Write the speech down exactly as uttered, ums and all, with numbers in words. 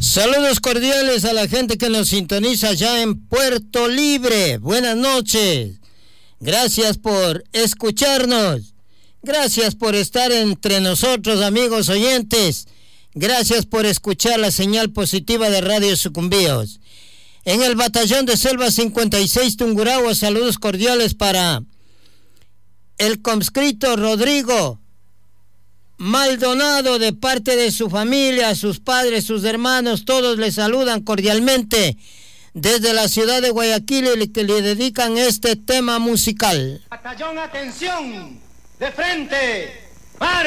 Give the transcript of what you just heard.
Saludos cordiales a la gente que nos sintoniza ya en Puerto Libre. Buenas noches. Gracias por escucharnos. Gracias por estar entre nosotros, amigos oyentes. Gracias por escuchar la señal positiva de Radio Sucumbíos. En el batallón de Selva cincuenta y seis Tungurahua, saludos cordiales para el conscripto Rodrigo Maldonado, de parte de su familia, sus padres, sus hermanos, todos le saludan cordialmente desde la ciudad de Guayaquil y que le dedican este tema musical. Batallón, atención, de frente, marcha.